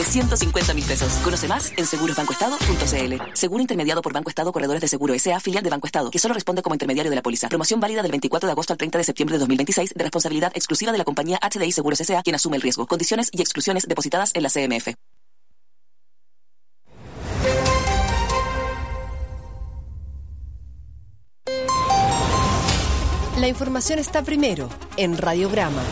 150.000 pesos. Conoce más en segurosbancoestado.cl. Seguro intermediado por Banco Estado Corredores de Seguro S.A., filial de Banco Estado, que solo responde como intermediario de la póliza. Promoción válida del 24 de agosto al 30 de septiembre de 2026, de responsabilidad exclusiva de la compañía HDI Seguros S.A., quien asume el riesgo. Condiciones y exclusiones depositadas en la CMF. La información está primero en Radiograma.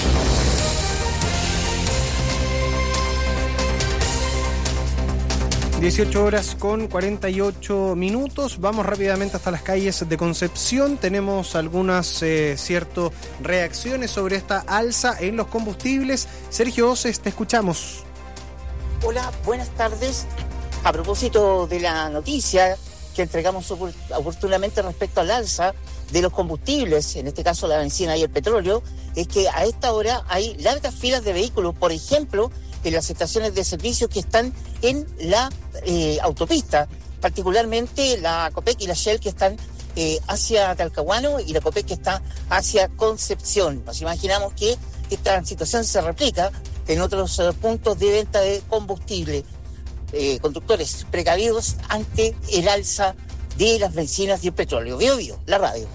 18:48. Vamos rápidamente hasta las calles de Concepción. Tenemos algunas reacciones sobre esta alza en los combustibles. Sergio Oces, te escuchamos. Hola, buenas tardes. A propósito de la noticia que entregamos oportunamente respecto al alza de los combustibles, en este caso la benzina y el petróleo, es que a esta hora hay largas filas de vehículos, por ejemplo, en las estaciones de servicio que están en la autopista, particularmente la Copec y la Shell que están hacia Talcahuano y la Copec que está hacia Concepción. Nos imaginamos que esta situación se replica en otros puntos de venta de combustible. Conductores precavidos ante el alza de las bencinas y el petróleo. Bio, la radio.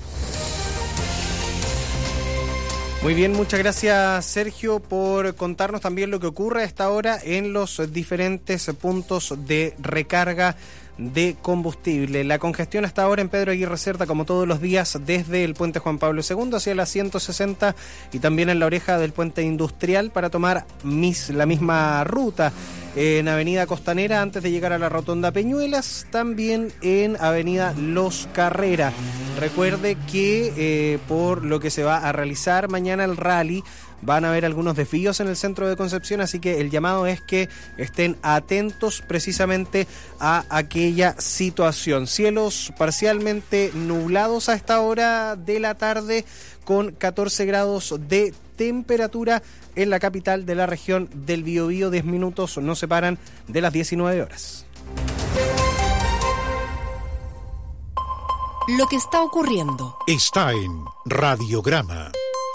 Muy bien, muchas gracias Sergio por contarnos también lo que ocurre a esta hora en los diferentes puntos de recarga de combustible. La congestión hasta ahora en Pedro Aguirre Cerda, como todos los días, desde el puente Juan Pablo II hacia la 160 y también en la oreja del puente industrial para tomar la misma ruta. En Avenida Costanera antes de llegar a la Rotonda Peñuelas, también en Avenida Los Carrera. Recuerde que por lo que se va a realizar mañana el rally, van a haber algunos desvíos en el centro de Concepción, así que el llamado es que estén atentos precisamente a aquella situación. Cielos parcialmente nublados a esta hora de la tarde, con 14 grados de temperatura en la capital de la región del Biobío. 10 minutos nos separan de las 19 horas. Lo que está ocurriendo está en Radiograma.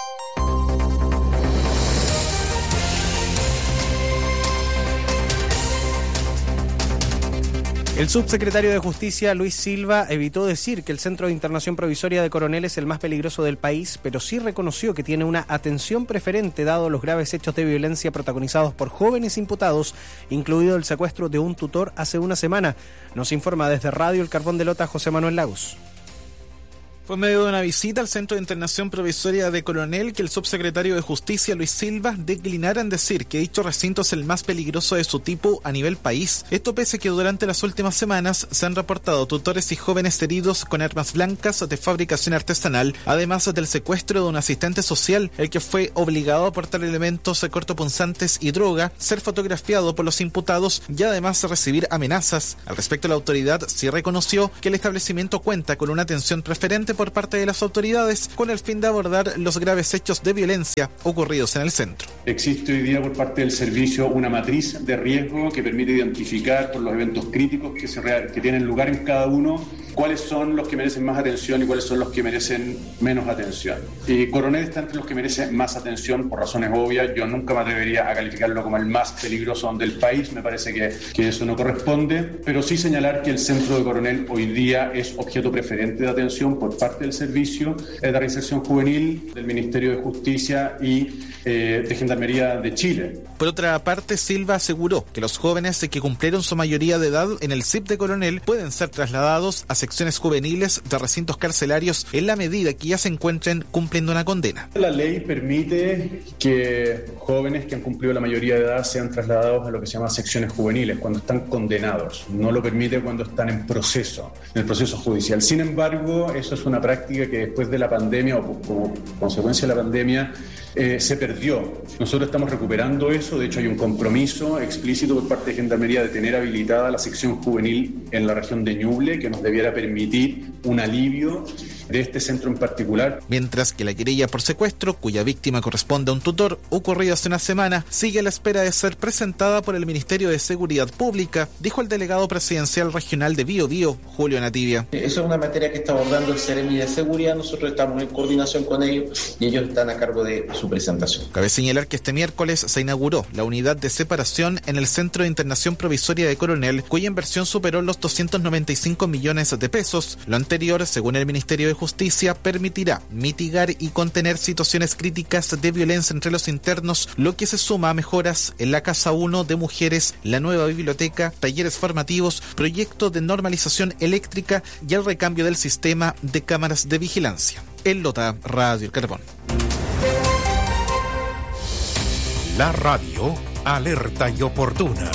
El subsecretario de Justicia, Luis Silva, evitó decir que el Centro de Internación Provisoria de Coronel es el más peligroso del país, pero sí reconoció que tiene una atención preferente dado los graves hechos de violencia protagonizados por jóvenes imputados, incluido el secuestro de un tutor hace una semana. Nos informa desde Radio El Carbón de Lota, José Manuel Lagos. Fue en medio de una visita al Centro de Internación Provisoria de Coronel que el subsecretario de Justicia, Luis Silva, declinara en decir que dicho recinto es el más peligroso de su tipo a nivel país. Esto pese a que durante las últimas semanas se han reportado tutores y jóvenes heridos con armas blancas de fabricación artesanal, además del secuestro de un asistente social, el que fue obligado a portar elementos cortopunzantes y droga, ser fotografiado por los imputados y además recibir amenazas. Al respecto, la autoridad sí reconoció que el establecimiento cuenta con una atención preferente por parte de las autoridades con el fin de abordar los graves hechos de violencia ocurridos en el centro. Existe hoy día por parte del servicio una matriz de riesgo que permite identificar por los eventos críticos que tienen lugar en cada uno cuáles son los que merecen más atención y cuáles son los que merecen menos atención. Coronel está entre los que merecen más atención por razones obvias. Yo nunca me atrevería a calificarlo como el más peligroso del país, me parece que eso no corresponde, pero sí señalar que el centro de Coronel hoy día es objeto preferente de atención por parte del Servicio de Reinserción Juvenil, del Ministerio de Justicia y de Gendarmería de Chile. Por otra parte, Silva aseguró que los jóvenes que cumplieron su mayoría de edad en el CIP de Coronel pueden ser trasladados a secciones juveniles de recintos carcelarios en la medida que ya se encuentren cumpliendo una condena. La ley permite que jóvenes que han cumplido la mayoría de edad sean trasladados a lo que se llama secciones juveniles cuando están condenados. No lo permite cuando están en el proceso judicial. Sin embargo, eso es una práctica que después de la pandemia o como consecuencia de la pandemia se perdió. Nosotros estamos recuperando eso. De hecho, hay un compromiso explícito por parte de Gendarmería de tener habilitada la sección juvenil en la región de Ñuble, que nos debiera permitir un alivio de este centro en particular. Mientras que la querella por secuestro, cuya víctima corresponde a un tutor, ocurrido hace una semana, sigue a la espera de ser presentada por el Ministerio de Seguridad Pública, dijo el delegado presidencial regional de Biobío, Julio Nativia. Eso es una materia que está abordando el Seremi de Seguridad. Nosotros estamos en coordinación con ellos y ellos están a cargo de su su presentación. Cabe señalar que este miércoles se inauguró la unidad de separación en el Centro de Internación Provisoria de Coronel, cuya inversión superó los 295 millones de pesos. Lo anterior, según el Ministerio de Justicia, permitirá mitigar y contener situaciones críticas de violencia entre los internos, lo que se suma a mejoras en la Casa 1 de Mujeres, la nueva biblioteca, talleres formativos, proyecto de normalización eléctrica y el recambio del sistema de cámaras de vigilancia. En Lota, Radio El Carbón. La radio alerta y oportuna.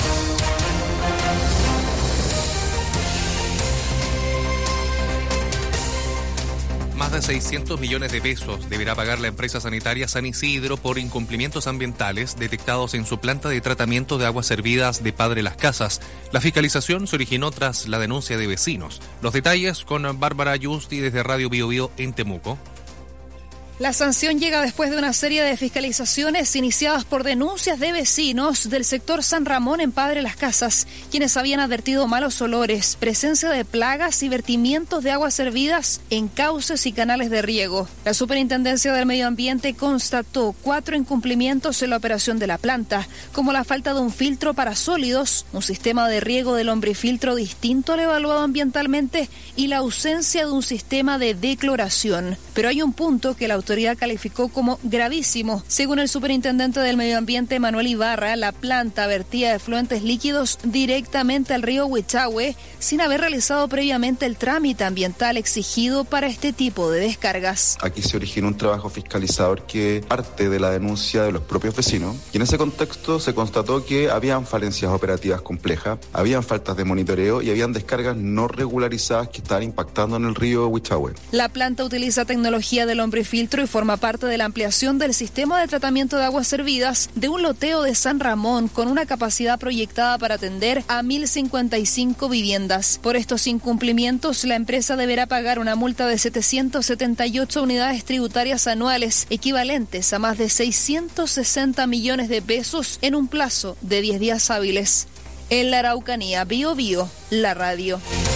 Más de 600 millones de pesos deberá pagar la empresa sanitaria San Isidro por incumplimientos ambientales detectados en su planta de tratamiento de aguas servidas de Padre Las Casas. La fiscalización se originó tras la denuncia de vecinos. Los detalles con Bárbara Yusti desde Radio Bio Bio en Temuco. La sanción llega después de una serie de fiscalizaciones iniciadas por denuncias de vecinos del sector San Ramón en Padre Las Casas, quienes habían advertido malos olores, presencia de plagas y vertimientos de aguas servidas en cauces y canales de riego. La Superintendencia del Medio Ambiente constató 4 incumplimientos en la operación de la planta, como la falta de un filtro para sólidos, un sistema de riego del lombrifiltro distinto al evaluado ambientalmente y la ausencia de un sistema de decloración. Pero hay un punto que la autoridad calificó como gravísimo. Según el superintendente del Medio Ambiente, Manuel Ibarra, la planta vertía efluentes líquidos directamente al río Huichahue sin haber realizado previamente el trámite ambiental exigido para este tipo de descargas. Aquí se originó un trabajo fiscalizador que parte de la denuncia de los propios vecinos, y en ese contexto se constató que habían falencias operativas complejas, habían faltas de monitoreo y habían descargas no regularizadas que estaban impactando en el río Huichahue. La planta utiliza tecnología del lombrifiltro y forma parte de la ampliación del sistema de tratamiento de aguas servidas de un loteo de San Ramón con una capacidad proyectada para atender a 1.055 viviendas. Por estos incumplimientos, la empresa deberá pagar una multa de 778 unidades tributarias anuales, equivalentes a más de 660 millones de pesos en un plazo de 10 días hábiles. En la Araucanía, Bio Bio, la radio.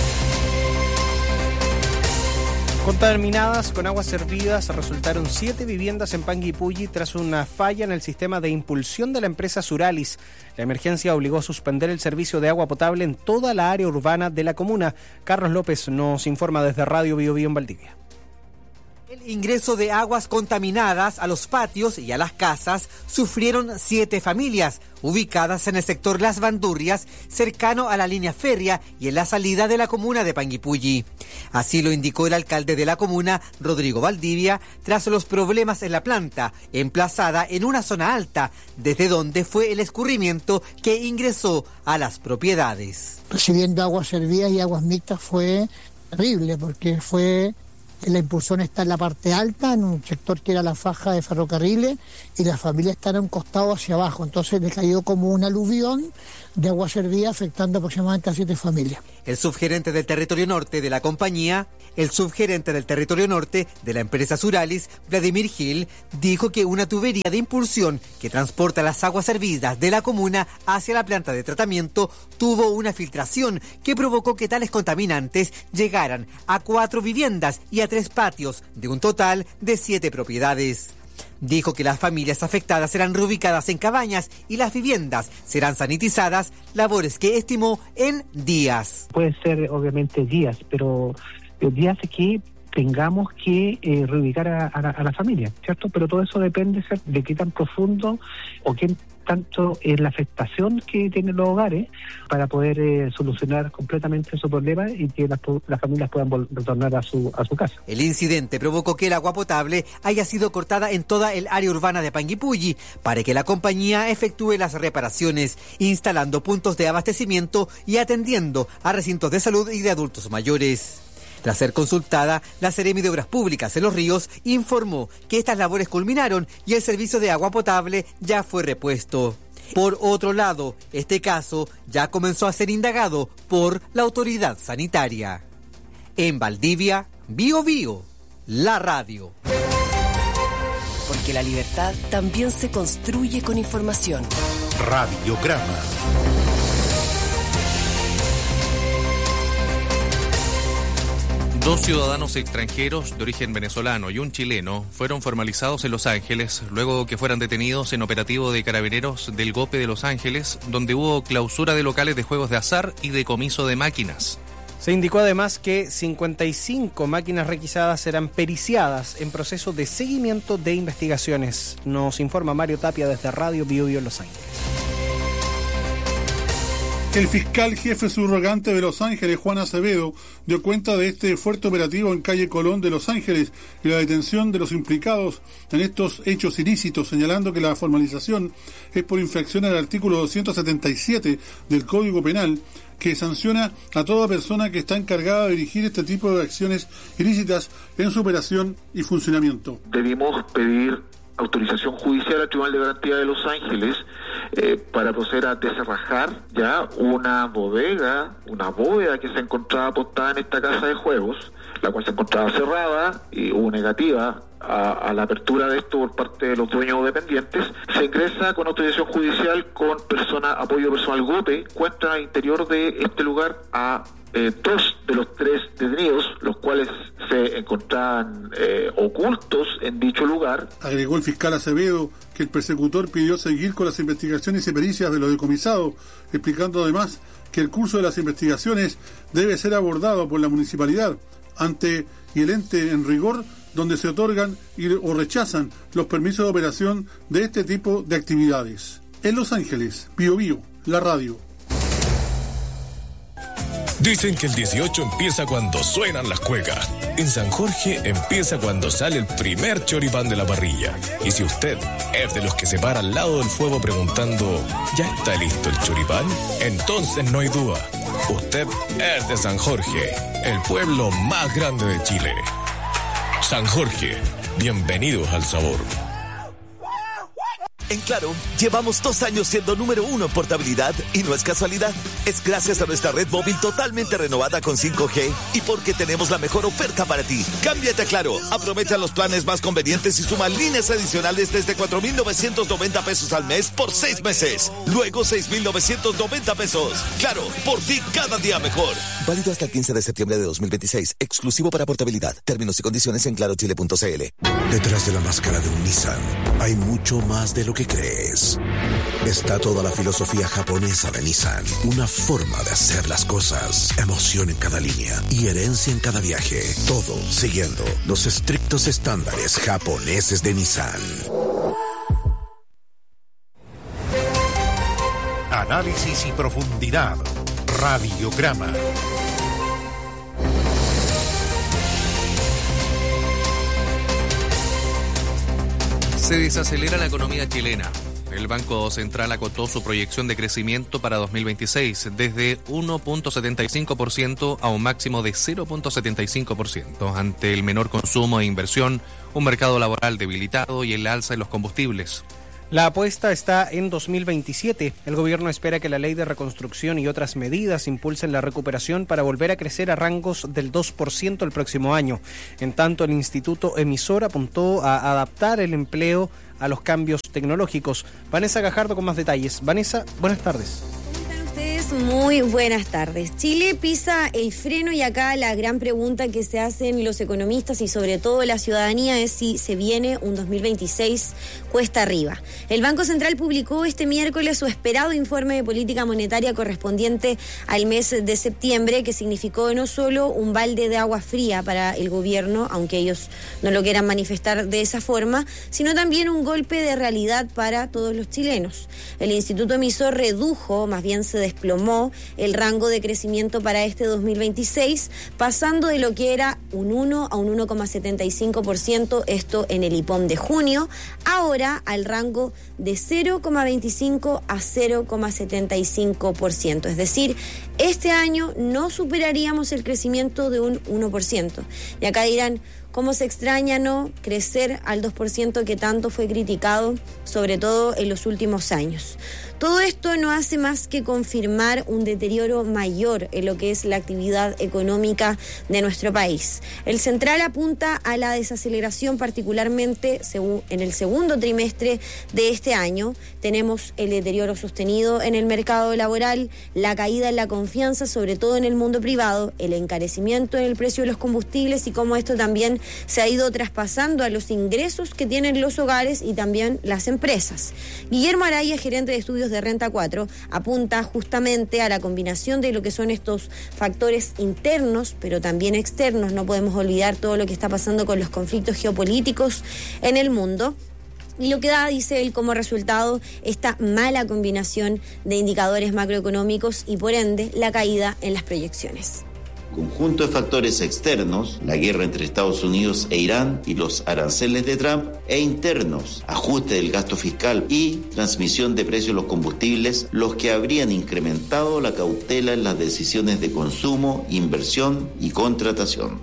Contaminadas con aguas servidas resultaron 7 viviendas en Panguipulli tras una falla en el sistema de impulsión de la empresa Suralis. La emergencia obligó a suspender el servicio de agua potable en toda la área urbana de la comuna. Carlos López nos informa desde Radio Bio Bio en Valdivia. El ingreso de aguas contaminadas a los patios y a las casas sufrieron 7 familias, ubicadas en el sector Las Bandurrias, cercano a la línea férrea y en la salida de la comuna de Panguipulli. Así lo indicó el alcalde de la comuna, Rodrigo Valdivia, tras los problemas en la planta, emplazada en una zona alta, desde donde fue el escurrimiento que ingresó a las propiedades. Recibiendo aguas servidas y aguas mixtas fue terrible, porque la impulsión está en la parte alta, en un sector que era la faja de ferrocarriles, y la familia está en un costado hacia abajo. Entonces le cayó como un aluvión de agua servida, afectando aproximadamente a 7 familias. El subgerente del territorio norte de la compañía, el subgerente del territorio norte de la empresa Suralis, Vladimir Gil, dijo que una tubería de impulsión que transporta las aguas servidas de la comuna hacia la planta de tratamiento tuvo una filtración que provocó que tales contaminantes llegaran a 4 viviendas y a 3 patios de un total de 7 propiedades. Dijo que las familias afectadas serán reubicadas en cabañas y las viviendas serán sanitizadas, labores que estimó en días. Puede ser obviamente días, pero días que tengamos que reubicar a la familia, ¿cierto? Pero todo eso depende de qué tan profundo o qué tanto es la afectación que tienen los hogares para poder solucionar completamente su problema y que las familias puedan retornar a su casa. El incidente provocó que el agua potable haya sido cortada en toda el área urbana de Panguipulli para que la compañía efectúe las reparaciones, instalando puntos de abastecimiento y atendiendo a recintos de salud y de adultos mayores. Tras ser consultada, la Seremi de Obras Públicas en Los Ríos informó que estas labores culminaron y el servicio de agua potable ya fue repuesto. Por otro lado, este caso ya comenzó a ser indagado por la autoridad sanitaria. En Valdivia, Bio Bio, la radio. Porque la libertad también se construye con información. Radiograma. 2 ciudadanos extranjeros de origen venezolano y un chileno fueron formalizados en Los Ángeles luego que fueran detenidos en operativo de carabineros del GOPE de Los Ángeles, donde hubo clausura de locales de juegos de azar y decomiso de máquinas. Se indicó además que 55 máquinas requisadas serán periciadas en proceso de seguimiento de investigaciones. Nos informa Mario Tapia desde Radio Bio Bio Los Ángeles. El fiscal jefe subrogante de Los Ángeles, Juan Acevedo, dio cuenta de este fuerte operativo en calle Colón de Los Ángeles y la detención de los implicados en estos hechos ilícitos, señalando que la formalización es por infracción al artículo 277 del Código Penal, que sanciona a toda persona que está encargada de dirigir este tipo de acciones ilícitas en su operación y funcionamiento. Debimos pedir autorización judicial al Tribunal de Garantía de Los Ángeles para proceder a desarrajar ya una bóveda que se encontraba apostada en esta casa de juegos, la cual se encontraba cerrada y hubo negativa a la apertura de esto por parte de los dueños o dependientes. Se ingresa con autorización judicial con apoyo personal GOPE, encuentran al interior de este lugar a 2 de los 3 detenidos, los cuales se encontraban ocultos en dicho lugar. Agregó el fiscal Acevedo que el persecutor pidió seguir con las investigaciones y pericias de los decomisados, explicando además que el curso de las investigaciones debe ser abordado por la municipalidad ante y el ente en rigor donde se otorgan o rechazan los permisos de operación de este tipo de actividades. En Los Ángeles, Bio Bio, la radio. Dicen que el 18 empieza cuando suenan las cuecas. En San Jorge empieza cuando sale el primer choripán de la parrilla. Y si usted es de los que se para al lado del fuego preguntando ¿ya está listo el choripán? Entonces no hay duda. Usted es de San Jorge, el pueblo más grande de Chile. San Jorge, bienvenidos al sabor. En Claro, llevamos 2 años siendo número 1 en portabilidad y no es casualidad. Es gracias a nuestra red móvil totalmente renovada con 5G y porque tenemos la mejor oferta para ti. Cámbiate a Claro, aprovecha los planes más convenientes y suma líneas adicionales desde 4,990 pesos al mes por 6 meses. Luego 6,990 pesos. Claro, por ti cada día mejor. Válido hasta el 15 de septiembre de 2026. Exclusivo para portabilidad. Términos y condiciones en clarochile.cl. Detrás de la máscara de un Nissan hay mucho más de lo que crees. Está toda la filosofía japonesa de Nissan, una forma de hacer las cosas, emoción en cada línea y herencia en cada viaje, todo siguiendo los estrictos estándares japoneses de Nissan. Análisis y profundidad. Radiograma. Se desacelera la economía chilena. El Banco Central acotó su proyección de crecimiento para 2026 desde 1.75% a un máximo de 0.75% ante el menor consumo e inversión, un mercado laboral debilitado y el alza en los combustibles. La apuesta está en 2027. El gobierno espera que la ley de reconstrucción y otras medidas impulsen la recuperación para volver a crecer a rangos del 2% el próximo año. En tanto, el Instituto Emisor apuntó a adaptar el empleo a los cambios tecnológicos. Vanessa Gajardo con más detalles. Vanessa, buenas tardes. Muy buenas tardes. Chile pisa el freno y acá la gran pregunta que se hacen los economistas y sobre todo la ciudadanía es si se viene un 2026 cuesta arriba. El Banco Central publicó este miércoles su esperado informe de política monetaria correspondiente al mes de septiembre, que significó no solo un balde de agua fría para el gobierno, aunque ellos no lo quieran manifestar de esa forma, sino también un golpe de realidad para todos los chilenos. El Instituto Emisor redujo, más bien se desplomó el rango de crecimiento para este 2026, pasando de lo que era un 1 a un 1,75%, esto en el IPOM de junio, ahora al rango de 0,25 a 0,75%. Es decir, este año no superaríamos el crecimiento de un 1%. Y acá dirán, Cómo se extraña no crecer al 2% que tanto fue criticado, sobre todo en los últimos años. Todo esto no hace más que confirmar un deterioro mayor en lo que es la actividad económica de nuestro país. El Central apunta a la desaceleración, particularmente en el segundo trimestre de este año. Tenemos el deterioro sostenido en el mercado laboral, la caída en la confianza, sobre todo en el mundo privado, el encarecimiento en el precio de los combustibles y cómo esto también se ha ido traspasando a los ingresos que tienen los hogares y también las empresas. Guillermo Araya, gerente de estudios de Renta 4, apunta justamente a la combinación de lo que son estos factores internos, pero también externos. No podemos olvidar todo lo que está pasando con los conflictos geopolíticos en el mundo. Y lo que da, dice él, como resultado esta mala combinación de indicadores macroeconómicos y por ende la caída en las proyecciones. Conjunto de factores externos, la guerra entre Estados Unidos e Irán y los aranceles de Trump, e internos, ajuste del gasto fiscal y transmisión de precios de los combustibles, los que habrían incrementado la cautela en las decisiones de consumo, inversión y contratación.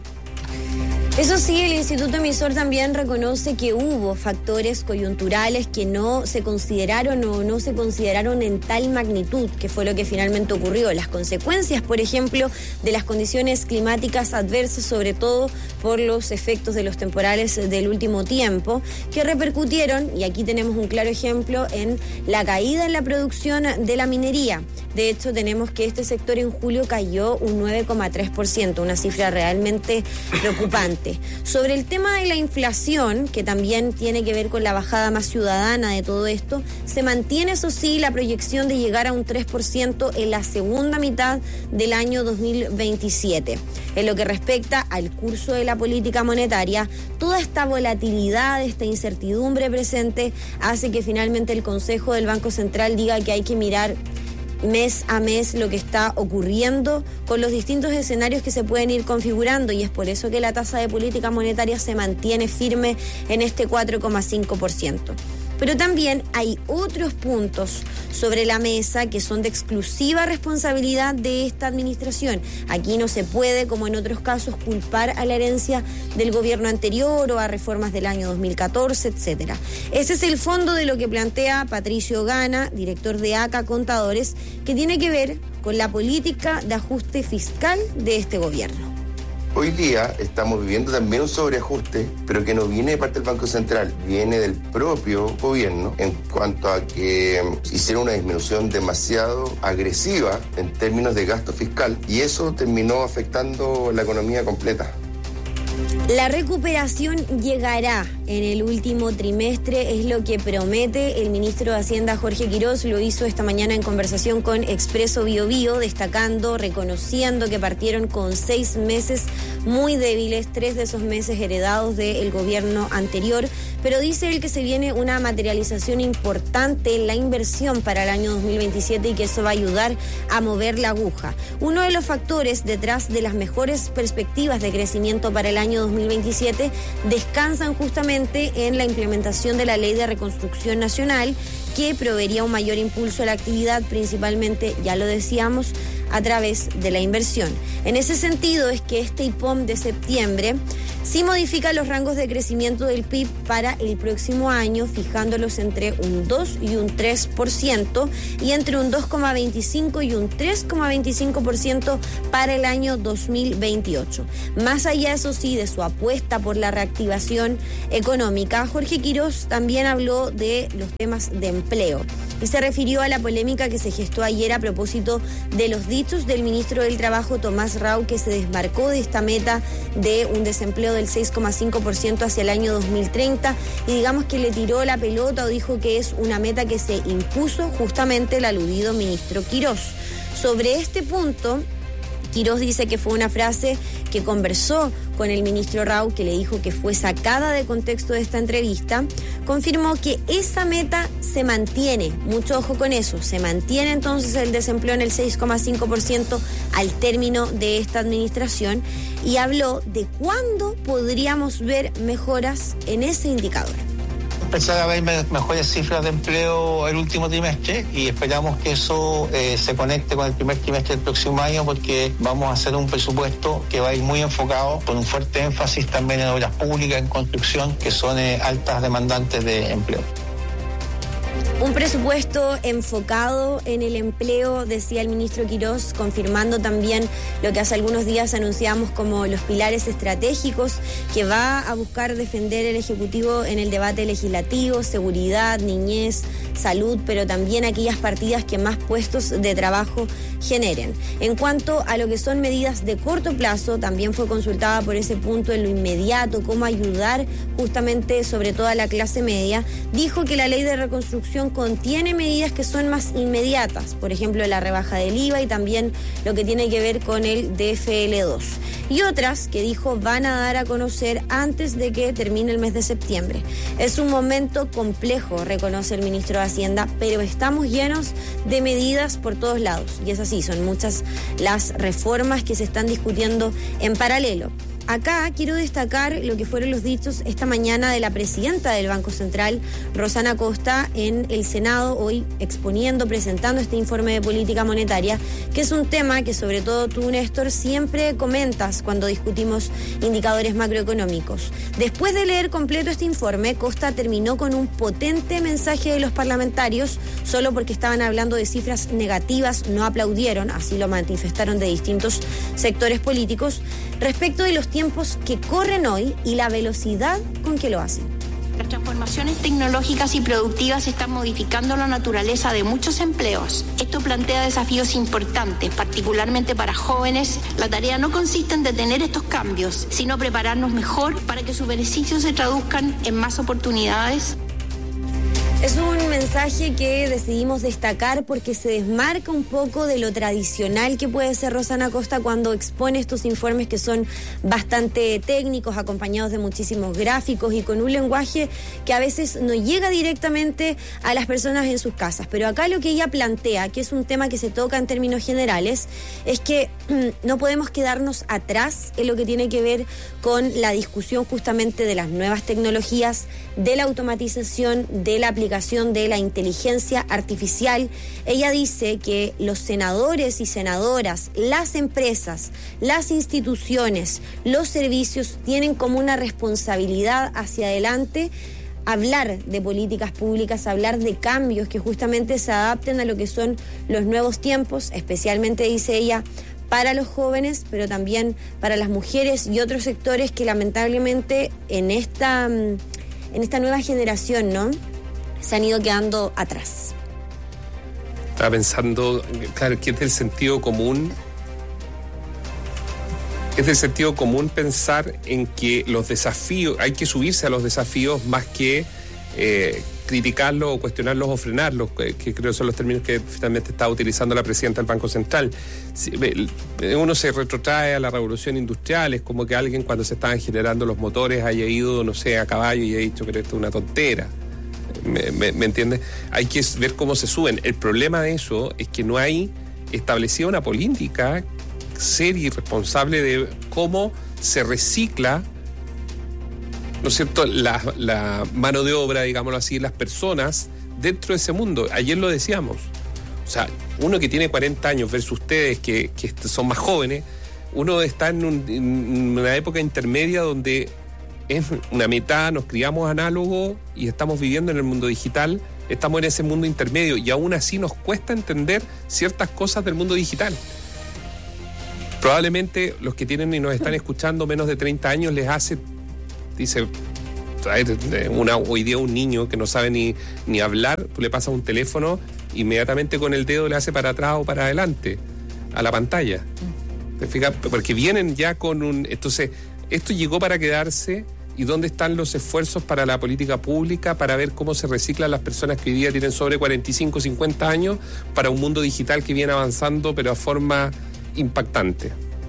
Eso sí, el Instituto Emisor también reconoce que hubo factores coyunturales que no se consideraron o no se consideraron en tal magnitud, que fue lo que finalmente ocurrió. Las consecuencias, por ejemplo, de las condiciones climáticas adversas, sobre todo por los efectos de los temporales del último tiempo, que repercutieron, y aquí tenemos un claro ejemplo, en la caída en la producción de la minería. De hecho, tenemos que este sector en julio cayó un 9,3%, una cifra realmente preocupante. Sobre el tema de la inflación, que también tiene que ver con la bajada más ciudadana de todo esto, se mantiene, eso sí, la proyección de llegar a un 3% en la segunda mitad del año 2027. En lo que respecta al curso de la política monetaria, toda esta volatilidad, esta incertidumbre presente, hace que finalmente el Consejo del Banco Central diga que hay que mirar mes a mes lo que está ocurriendo con los distintos escenarios que se pueden ir configurando, y es por eso que la tasa de política monetaria se mantiene firme en este 4,5%. Pero también hay otros puntos sobre la mesa que son de exclusiva responsabilidad de esta administración. Aquí no se puede, como en otros casos, culpar a la herencia del gobierno anterior o a reformas del año 2014, etcétera. Ese es el fondo de lo que plantea Patricio Gana, director de ACA Contadores, que tiene que ver con la política de ajuste fiscal de este gobierno. Hoy día estamos viviendo también un sobreajuste, pero que no viene de parte del Banco Central, viene del propio gobierno en cuanto a que hicieron una disminución demasiado agresiva en términos de gasto fiscal y eso terminó afectando la economía completa. La recuperación llegará en el último trimestre, es lo que promete el ministro de Hacienda Jorge Quirós. Lo hizo esta mañana en conversación con Expreso Biobío, destacando, reconociendo que partieron con 6 meses muy débiles, 3 de esos meses heredados del gobierno anterior, pero dice él que se viene una materialización importante en la inversión para el año 2027 y que eso va a ayudar a mover la aguja. Uno de los factores detrás de las mejores perspectivas de crecimiento para el año 2027 descansan justamente en la implementación de la Ley de Reconstrucción Nacional, que proveería un mayor impulso a la actividad, principalmente, ya lo decíamos, a través de la inversión. En ese sentido es que este IPOM de septiembre sí modifica los rangos de crecimiento del PIB para el próximo año, fijándolos entre un 2 y un 3% y entre un 2,25 y un 3,25% para el año 2028. Más allá, eso sí, de su apuesta por la reactivación económica, Jorge Quirós también habló de los temas de empleo y se refirió a la polémica que se gestó ayer a propósito de los dichos del ministro del Trabajo, Tomás Rau, que se desmarcó de esta meta de un desempleo del 6,5% hacia el año 2030 y digamos que le tiró la pelota o dijo que es una meta que se impuso justamente el aludido ministro Quirós. Sobre este punto, Quirós dice que fue una frase que conversó con el ministro Rau, que le dijo que fue sacada de contexto de esta entrevista. Confirmó que esa meta se mantiene, mucho ojo con eso, se mantiene entonces el desempleo en el 6,5% al término de esta administración y habló de cuándo podríamos ver mejoras en ese indicador. empezar a ver mejores cifras de empleo el último trimestre y esperamos que eso se conecte con el primer trimestre del próximo año, porque vamos a hacer un presupuesto que va a ir muy enfocado, con un fuerte énfasis también en obras públicas, en construcción, que son altas demandantes de empleo. Un presupuesto enfocado en el empleo, decía el ministro Quirós, confirmando también lo que hace algunos días anunciamos como los pilares estratégicos que va a buscar defender el Ejecutivo en el debate legislativo: seguridad, niñez, salud, pero también aquellas partidas que más puestos de trabajo generen. En cuanto a lo que son medidas de corto plazo, también fue consultada por ese punto en lo inmediato, cómo ayudar justamente sobre todo a la clase media. Dijo que la ley de reconstrucción contiene medidas que son más inmediatas, por ejemplo la rebaja del IVA y también lo que tiene que ver con el DFL2. Y otras que dijo van a dar a conocer antes de que termine el mes de septiembre. Es un momento complejo, reconoce el ministro de Hacienda, pero estamos llenos de medidas por todos lados. Y es así, son muchas las reformas que se están discutiendo en paralelo. Acá quiero destacar lo que fueron los dichos esta mañana de la presidenta del Banco Central, Rosana Costa, en el Senado, hoy exponiendo, presentando este informe de política monetaria, que es un tema que sobre todo tú, Néstor, siempre comentas cuando discutimos indicadores macroeconómicos. Después de leer completo este informe, Costa terminó con un potente mensaje de los parlamentarios. Solo porque estaban hablando de cifras negativas no aplaudieron, así lo manifestaron de distintos sectores políticos, respecto de los tiempos que corren hoy y la velocidad con que lo hacen. Las transformaciones tecnológicas y productivas están modificando la naturaleza de muchos empleos. Esto plantea desafíos importantes, particularmente para jóvenes. La tarea no consiste en detener estos cambios, sino prepararnos mejor para que sus beneficios se traduzcan en más oportunidades. Es un mensaje que decidimos destacar porque se desmarca un poco de lo tradicional que puede ser Rosana Costa cuando expone estos informes que son bastante técnicos, acompañados de muchísimos gráficos y con un lenguaje que a veces no llega directamente a las personas en sus casas. Pero acá lo que ella plantea, que es un tema que se toca en términos generales, es que no podemos quedarnos atrás en lo que tiene que ver con la discusión justamente de las nuevas tecnologías, de la automatización, de la aplicación de la inteligencia artificial. Ella dice que los senadores y senadoras, las empresas, las instituciones, los servicios tienen como una responsabilidad hacia adelante hablar de políticas públicas, hablar de cambios que justamente se adapten a lo que son los nuevos tiempos, especialmente, dice ella, para los jóvenes, pero también para las mujeres y otros sectores que lamentablemente en esta nueva generación, ¿no?, se han ido quedando atrás. Estaba pensando, claro, que es del sentido común. Es del sentido común pensar en que los desafíos, hay que subirse a los desafíos más que criticarlos o cuestionarlos o frenarlos, que creo que son los términos que finalmente está utilizando la presidenta del Banco Central. Uno se retrotrae a la revolución industrial, es como que alguien cuando se estaban generando los motores haya ido, no sé, a caballo y haya dicho que esto es una tontera. ¿Me entiendes? Hay que ver cómo se suben. El problema de eso es que no hay establecida una política seria y responsable de cómo se recicla, ¿no es cierto?, la mano de obra, digámoslo así, las personas dentro de ese mundo. Ayer lo decíamos. O sea, uno que tiene 40 años versus ustedes que son más jóvenes, uno está en una época intermedia donde es una mitad, nos criamos análogo y estamos viviendo en el mundo digital, estamos en ese mundo intermedio y aún así nos cuesta entender ciertas cosas del mundo digital. Probablemente los que tienen y nos están escuchando menos de 30 años les hace, dice, hoy día un niño que no sabe ni hablar, tú le pasas un teléfono, inmediatamente con el dedo le hace para atrás o para adelante a la pantalla. ¿Te fijas? Porque vienen ya con un... Entonces, esto llegó para quedarse. ¿Y dónde están los esfuerzos para la política pública para ver cómo se reciclan las personas que hoy día tienen sobre 45, 50 años para un mundo digital que viene avanzando pero a forma impactante?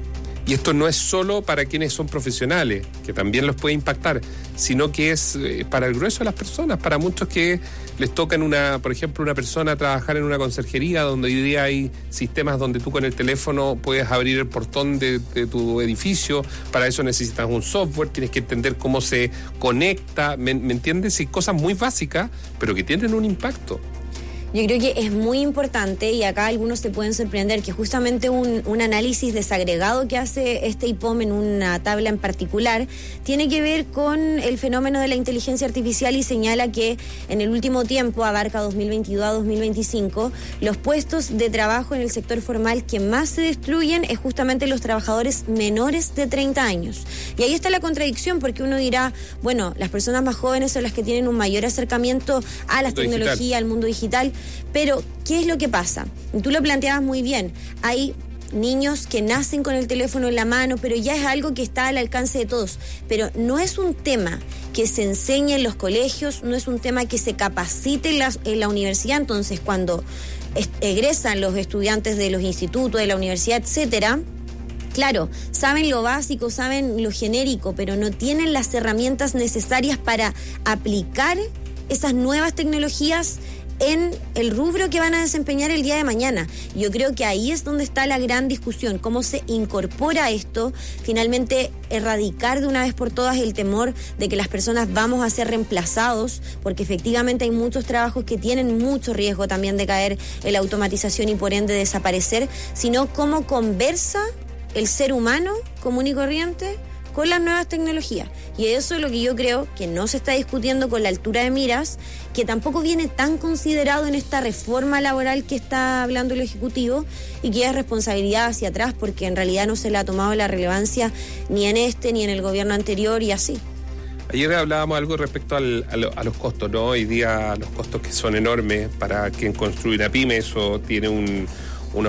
Y esto no es solo para quienes son profesionales, que también los puede impactar, sino que es para el grueso de las personas, para muchos que les toca por ejemplo, una persona trabajar en una conserjería, donde hoy día hay sistemas donde tú con el teléfono puedes abrir el portón de tu edificio. Para eso necesitas un software, tienes que entender cómo se conecta, ¿me entiendes? Y cosas muy básicas, pero que tienen un impacto. Yo creo que es muy importante, y acá algunos se pueden sorprender, que justamente un análisis desagregado que hace este IPOM en una tabla en particular tiene que ver con el fenómeno de la inteligencia artificial, y señala que en el último tiempo, abarca 2022 a 2025, los puestos de trabajo en el sector formal que más se destruyen es justamente los trabajadores menores de 30 años. Y ahí está la contradicción, porque uno dirá, bueno, las personas más jóvenes son las que tienen un mayor acercamiento a las tecnologías, al mundo digital. Pero, ¿qué es lo que pasa? Tú lo planteabas muy bien. Hay niños que nacen con el teléfono en la mano, pero ya es algo que está al alcance de todos. Pero no es un tema que se enseñe en los colegios, no es un tema que se capacite en la universidad. Entonces, cuando egresan los estudiantes de los institutos, de la universidad, etcétera, claro, saben lo básico, saben lo genérico, pero no tienen las herramientas necesarias para aplicar esas nuevas tecnologías en el rubro que van a desempeñar el día de mañana. Yo creo que ahí es donde está la gran discusión, cómo se incorpora esto, finalmente erradicar de una vez por todas el temor de que las personas vamos a ser reemplazados, porque efectivamente hay muchos trabajos que tienen mucho riesgo también de caer en la automatización y por ende desaparecer, sino cómo conversa el ser humano común y corriente con las nuevas tecnologías. Y eso es lo que yo creo que no se está discutiendo con la altura de miras, que tampoco viene tan considerado en esta reforma laboral que está hablando el Ejecutivo, y que es responsabilidad hacia atrás, porque en realidad no se le ha tomado la relevancia ni en este ni en el gobierno anterior, y así. Ayer hablábamos algo respecto a los costos, ¿no? Hoy día los costos que son enormes para quien construye una pyme, eso tiene una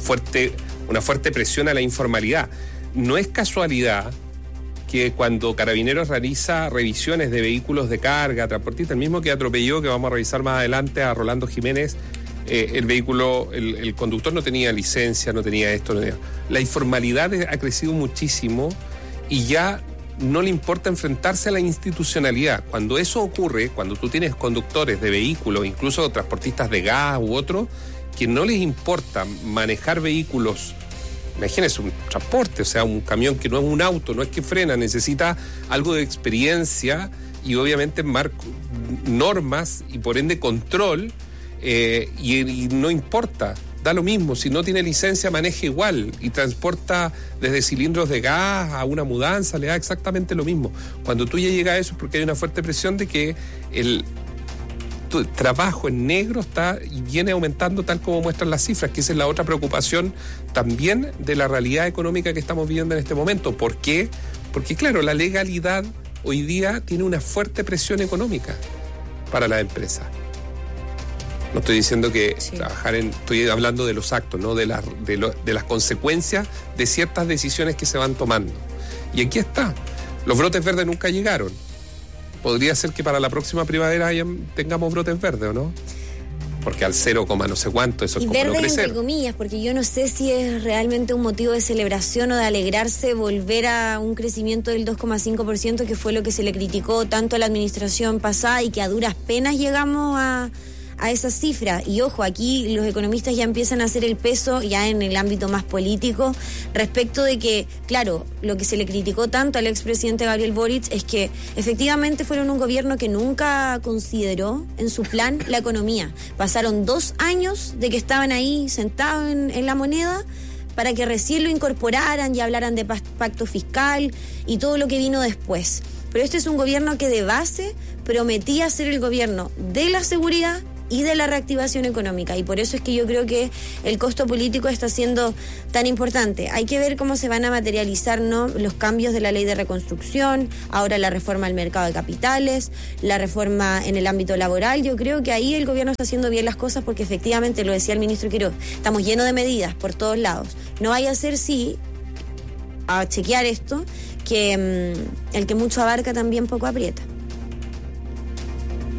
fuerte presión a la informalidad. No es casualidad que cuando Carabineros realiza revisiones de vehículos de carga, transportistas, el mismo que atropelló, que vamos a revisar más adelante, a Rolando Jiménez, el vehículo, el conductor no tenía licencia, no tenía esto, no tenía. La informalidad ha crecido muchísimo y ya no le importa enfrentarse a la institucionalidad. Cuando eso ocurre, cuando tú tienes conductores de vehículos, incluso transportistas de gas u otros, que no les importa manejar vehículos. Imagínense un transporte, o sea, un camión que no es un auto, no es que frena, necesita algo de experiencia y obviamente normas y por ende control, y no importa, da lo mismo, si no tiene licencia maneja igual y transporta desde cilindros de gas a una mudanza, le da exactamente lo mismo. Cuando tú ya llegas a eso es porque hay una fuerte presión de que el trabajo en negro está y viene aumentando tal como muestran las cifras, que esa es la otra preocupación también de la realidad económica que estamos viviendo en este momento. ¿Por qué? Porque claro, la legalidad hoy día tiene una fuerte presión económica para la empresa. No estoy diciendo que estoy hablando de los actos, ¿no? de las consecuencias de ciertas decisiones que se van tomando. Y aquí está, los brotes verdes nunca llegaron. Podría ser que para la próxima primavera tengamos brotes verdes, ¿o no? Porque al 0, no sé cuánto, eso es como no crecer. Y verdes entre comillas, porque yo no sé si es realmente un motivo de celebración o de alegrarse volver a un crecimiento del 2,5%, que fue lo que se le criticó tanto a la administración pasada y que a duras penas llegamos a esa cifra. Y ojo, aquí los economistas ya empiezan a hacer el peso ya en el ámbito más político respecto de que, claro, lo que se le criticó tanto al expresidente Gabriel Boric es que efectivamente fueron un gobierno que nunca consideró en su plan la economía. Pasaron 2 años de que estaban ahí sentados en la moneda para que recién lo incorporaran y hablaran de pacto fiscal y todo lo que vino después. Pero este es un gobierno que de base prometía ser el gobierno de la seguridad y de la reactivación económica, y por eso es que yo creo que el costo político está siendo tan importante. Hay que ver cómo se van a materializar, ¿no?, los cambios de la ley de reconstrucción, ahora la reforma al mercado de capitales, la reforma en el ámbito laboral. Yo creo que ahí el gobierno está haciendo bien las cosas, porque efectivamente, lo decía el ministro Quiroz, estamos llenos de medidas por todos lados. No vaya a ser a chequear esto, que el que mucho abarca también poco aprieta.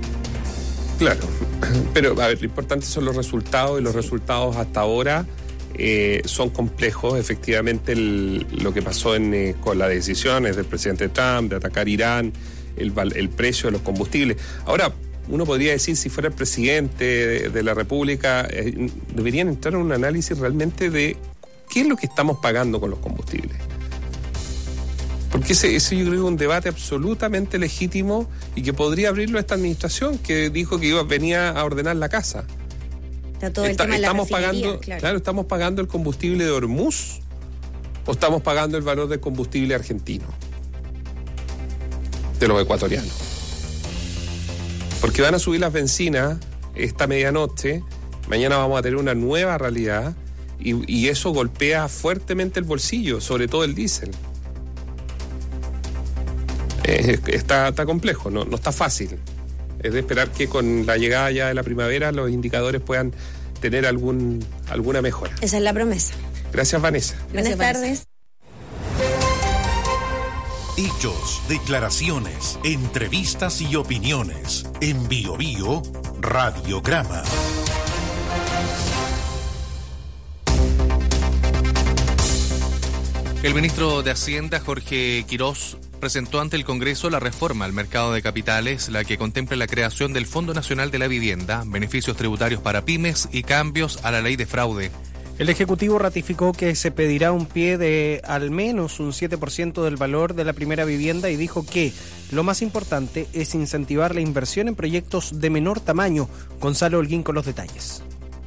Claro, pero a ver, lo importante son los resultados, y los resultados hasta ahora son complejos. Efectivamente, lo que pasó con las decisiones del presidente Trump de atacar Irán, el precio de los combustibles. Ahora, uno podría decir, si fuera el presidente de la República, deberían entrar en un análisis realmente de qué es lo que estamos pagando con los combustibles. Porque ese yo creo que es un debate absolutamente legítimo y que podría abrirlo esta administración, que dijo que venía a ordenar la casa. Está todo el tema de la refinería, claro, ¿estamos pagando el combustible de Hormuz o estamos pagando el valor del combustible argentino? De los ecuatorianos. Porque van a subir las bencinas esta medianoche, mañana vamos a tener una nueva realidad y eso golpea fuertemente el bolsillo, sobre todo el diésel. Está complejo, no está fácil. Es de esperar que con la llegada ya de la primavera los indicadores puedan tener alguna mejora. Esa es la promesa. Gracias, Vanessa. Buenas tardes. Hechos, declaraciones, entrevistas y opiniones. En Bio Bio, Radiograma. El ministro de Hacienda, Jorge Quirós, presentó ante el Congreso la reforma al mercado de capitales, la que contempla la creación del Fondo Nacional de la Vivienda, beneficios tributarios para pymes y cambios a la ley de fraude. El Ejecutivo ratificó que se pedirá un pie de al menos un 7% del valor de la primera vivienda y dijo que lo más importante es incentivar la inversión en proyectos de menor tamaño. Gonzalo Holguín con los detalles.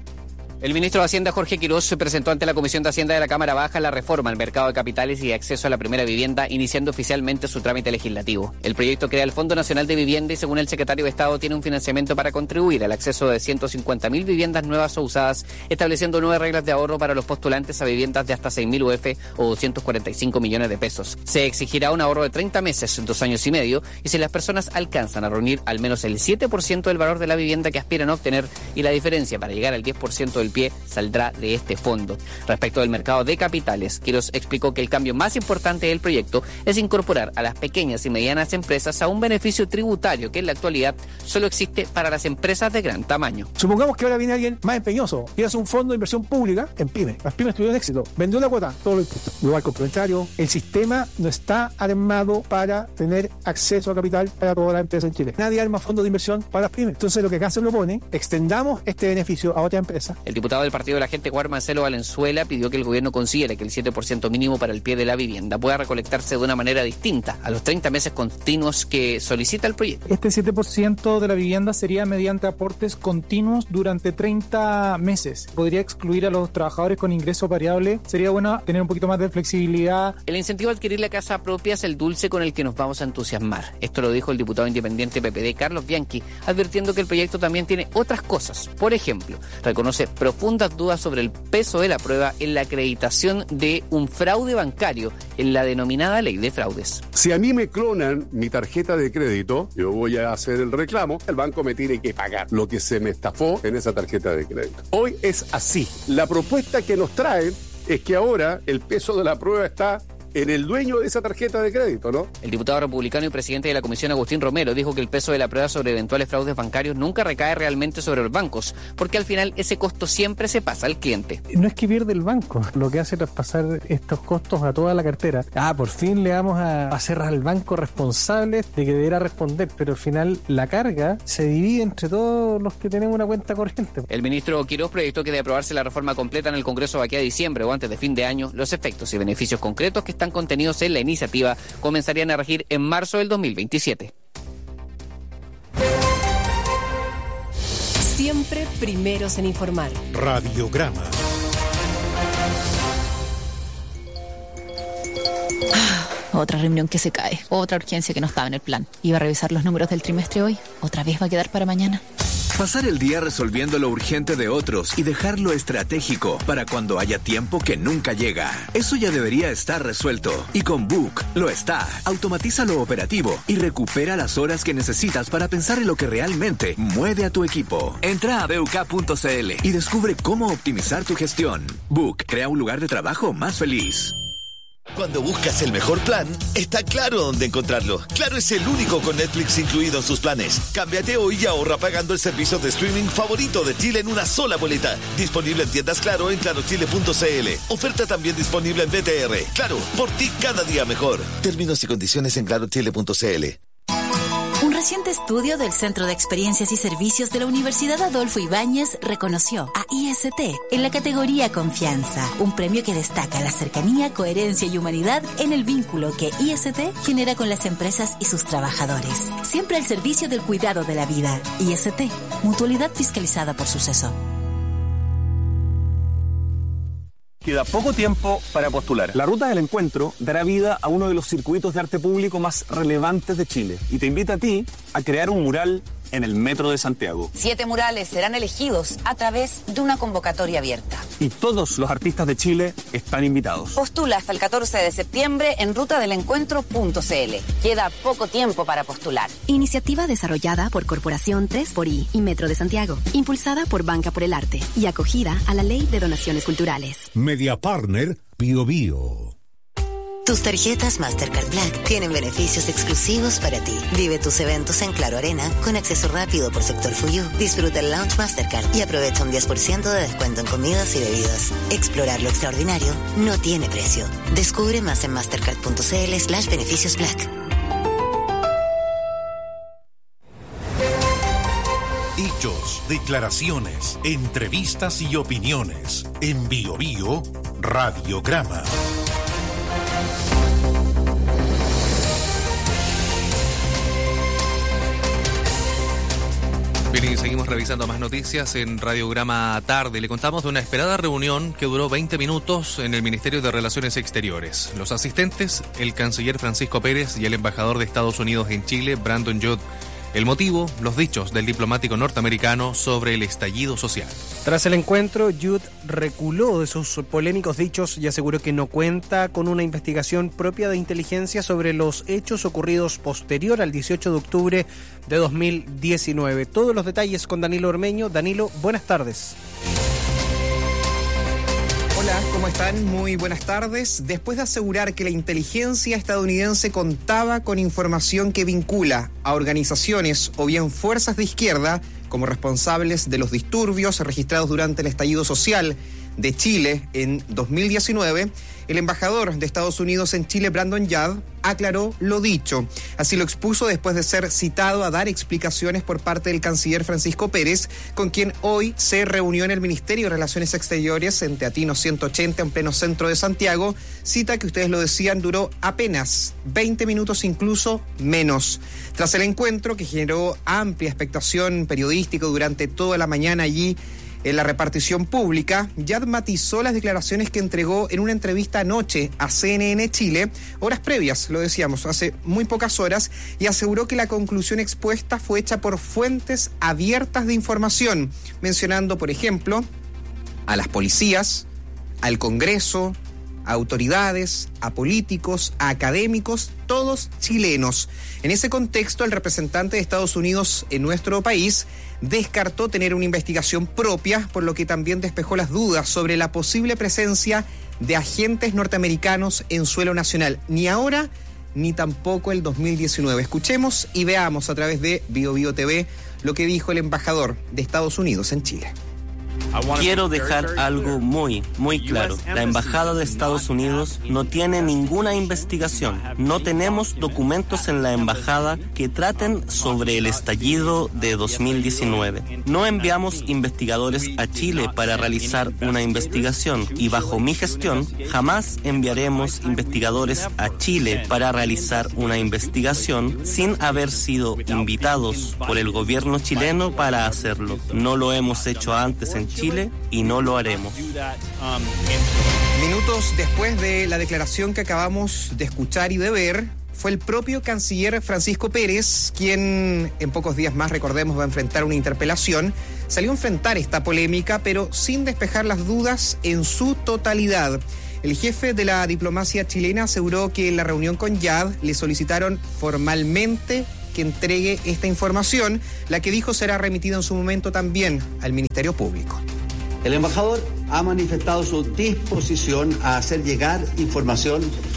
El ministro de Hacienda, Jorge Quirós, se presentó ante la Comisión de Hacienda de la Cámara Baja la reforma al mercado de capitales y de acceso a la primera vivienda, iniciando oficialmente su trámite legislativo. El proyecto crea el Fondo Nacional de Vivienda y, según el secretario de Estado, tiene un financiamiento para contribuir al acceso de 150.000 viviendas nuevas o usadas, estableciendo nuevas reglas de ahorro para los postulantes a viviendas de hasta 6.000 UF o 245 millones de pesos. Se exigirá un ahorro de 30 meses, 2 años y medio, y si las personas alcanzan a reunir al menos el 7% del valor de la vivienda que aspiran a obtener, y la diferencia para llegar al 10% del pie saldrá de este fondo. Respecto del mercado de capitales, Quirós explicó que el cambio más importante del proyecto es incorporar a las pequeñas y medianas empresas a un beneficio tributario que en la actualidad solo existe para las empresas de gran tamaño. Supongamos que ahora viene alguien más empeñoso y hace un fondo de inversión pública en pymes. Las pymes tuvieron éxito, vendió la cuota, todo lo impuesto. Luego al complementario, el sistema no está armado para tener acceso a capital para todas las empresas en Chile. Nadie arma fondos de inversión para las pymes. Entonces lo que acá se propone, extendamos este beneficio a otra empresa. El diputado del Partido de la Gente, Juan Marcelo Valenzuela, pidió que el gobierno considere que el 7% mínimo para el pie de la vivienda pueda recolectarse de una manera distinta a los 30 meses continuos que solicita el proyecto. Este 7% de la vivienda sería mediante aportes continuos durante 30 meses. Podría excluir a los trabajadores con ingreso variable. Sería bueno tener un poquito más de flexibilidad. El incentivo a adquirir la casa propia es el dulce con el que nos vamos a entusiasmar. Esto lo dijo el diputado independiente PPD, Carlos Bianchi, advirtiendo que el proyecto también tiene otras cosas. Por ejemplo, reconoce profundas dudas sobre el peso de la prueba en la acreditación de un fraude bancario en la denominada ley de fraudes. Si a mí me clonan mi tarjeta de crédito, yo voy a hacer el reclamo, el banco me tiene que pagar lo que se me estafó en esa tarjeta de crédito. Hoy es así. La propuesta que nos traen es que ahora el peso de la prueba está en el dueño de esa tarjeta de crédito, ¿no? El diputado republicano y presidente de la Comisión, Agustín Romero, dijo que el peso de la prueba sobre eventuales fraudes bancarios nunca recae realmente sobre los bancos, porque al final ese costo siempre se pasa al cliente. No es que pierde el banco, lo que hace es traspasar estos costos a toda la cartera. Por fin le vamos a hacer al banco responsable de que deberá responder, pero al final la carga se divide entre todos los que tenemos una cuenta corriente. El ministro Quirós proyectó que de aprobarse la reforma completa en el Congreso de aquí a diciembre o antes de fin de año, los efectos y beneficios concretos que están contenidos en la iniciativa comenzarían a regir en marzo del 2027. Siempre primeros en informar. Radiograma. Otra reunión que se cae, otra urgencia que no estaba en el plan. Iba a revisar los números del trimestre hoy, otra vez va a quedar para mañana. Pasar el día resolviendo lo urgente de otros y dejar lo estratégico para cuando haya tiempo que nunca llega. Eso ya debería estar resuelto. Y con Book lo está. Automatiza lo operativo y recupera las horas que necesitas para pensar en lo que realmente mueve a tu equipo. Entra a BUK.cl y descubre cómo optimizar tu gestión. Book crea un lugar de trabajo más feliz. Cuando buscas el mejor plan, está Claro dónde encontrarlo. Claro es el único con Netflix incluido en sus planes. Cámbiate hoy y ahorra pagando el servicio de streaming favorito de Chile en una sola boleta. Disponible en tiendas Claro en clarochile.cl. Oferta también disponible en BTR. Claro, por ti cada día mejor. Términos y condiciones en clarochile.cl. Un reciente estudio del Centro de Experiencias y Servicios de la Universidad Adolfo Ibáñez reconoció a IST en la categoría Confianza, un premio que destaca la cercanía, coherencia y humanidad en el vínculo que IST genera con las empresas y sus trabajadores. Siempre al servicio del cuidado de la vida. IST, mutualidad fiscalizada por Suceso. Queda poco tiempo para postular. La Ruta del Encuentro dará vida a uno de los circuitos de arte público más relevantes de Chile y te invita a ti a crear un mural en el Metro de Santiago. 7 murales serán elegidos a través de una convocatoria abierta. Y todos los artistas de Chile están invitados. Postula hasta el 14 de septiembre en rutadelencuentro.cl. Queda poco tiempo para postular. Iniciativa desarrollada por Corporación 3xI y Metro de Santiago, impulsada por Banca por el Arte y acogida a la Ley de Donaciones Culturales. Media Partner Bio Bio. Tus tarjetas Mastercard Black tienen beneficios exclusivos para ti. Vive tus eventos en Claro Arena con acceso rápido por sector Fuyu. Disfruta el Lounge Mastercard y aprovecha un 10% de descuento en comidas y bebidas. Explorar lo extraordinario no tiene precio. Descubre más en mastercard.cl/beneficios Black. Hechos, declaraciones, entrevistas y opiniones. En Bio Bio, Radiograma. Bien, y seguimos revisando más noticias en Radiograma Tarde. Le contamos de una esperada reunión que duró 20 minutos en el Ministerio de Relaciones Exteriores. Los asistentes, el canciller Francisco Pérez y el embajador de Estados Unidos en Chile, Brandon Judd. El motivo, los dichos del diplomático norteamericano sobre el estallido social. Tras el encuentro, Judd reculó de sus polémicos dichos y aseguró que no cuenta con una investigación propia de inteligencia sobre los hechos ocurridos posterior al 18 de octubre de 2019. Todos los detalles con Danilo Ormeño. Danilo, buenas tardes. Hola, ¿cómo están? Muy buenas tardes. Después de asegurar que la inteligencia estadounidense contaba con información que vincula a organizaciones o bien fuerzas de izquierda como responsables de los disturbios registrados durante el estallido social de Chile en 2019, el embajador de Estados Unidos en Chile, Brandon Judd, aclaró lo dicho. Así lo expuso después de ser citado a dar explicaciones por parte del canciller Francisco Pérez, con quien hoy se reunió en el Ministerio de Relaciones Exteriores en Teatino 180, en pleno centro de Santiago. Cita que ustedes lo decían, duró apenas 20 minutos, incluso menos. Tras el encuentro, que generó amplia expectación periodística durante toda la mañana allí en la repartición pública, Judd matizó las declaraciones que entregó en una entrevista anoche a CNN Chile, horas previas, lo decíamos, hace muy pocas horas, y aseguró que la conclusión expuesta fue hecha por fuentes abiertas de información, mencionando, por ejemplo, a las policías, al Congreso, a autoridades, a políticos, a académicos, todos chilenos. En ese contexto, el representante de Estados Unidos en nuestro país descartó tener una investigación propia, por lo que también despejó las dudas sobre la posible presencia de agentes norteamericanos en suelo nacional, ni ahora ni tampoco el 2019. Escuchemos y veamos a través de Bio Bio TV lo que dijo el embajador de Estados Unidos en Chile. Quiero dejar algo muy claro. La Embajada de Estados Unidos no tiene ninguna investigación. No tenemos documentos en la Embajada que traten sobre el estallido de 2019. No enviamos investigadores a Chile para realizar una investigación y bajo mi gestión jamás enviaremos investigadores a Chile para realizar una investigación sin haber sido invitados por el gobierno chileno para hacerlo. No lo hemos hecho antes en Chile y no lo haremos. Minutos después de la declaración que acabamos de escuchar y de ver, fue el propio canciller Francisco Pérez quien en pocos días más, recordemos, va a enfrentar una interpelación. Salió a enfrentar esta polémica, pero sin despejar las dudas en su totalidad. El jefe de la diplomacia chilena aseguró que en la reunión con Judd le solicitaron formalmente que entregue esta información, la que dijo será remitida en su momento también al Ministerio Público. El embajador ha manifestado su disposición a hacer llegar información